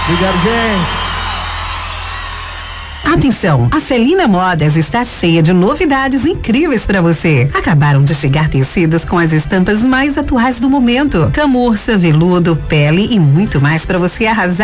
Obrigado, gente. Atenção, a Celina Modas está cheia de novidades incríveis para você. Acabaram de chegar tecidos com as estampas mais atuais do momento. Camurça, veludo, pele e muito mais para você arrasar